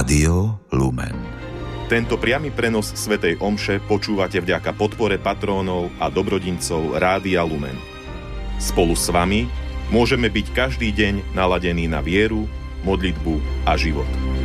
Rádio Lumen. Tento priamy prenos svätej omše počúvate vďaka podpore patrónov a dobrodincov Rádia Lumen. Spolu s vami môžeme byť každý deň naladení na vieru, modlitbu a život.